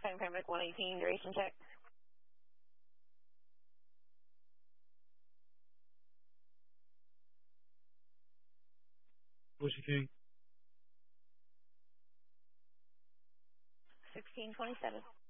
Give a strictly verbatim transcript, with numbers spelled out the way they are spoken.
Mustang Paramedic one eighteen, duration check. What's your king? sixteen twenty-seven.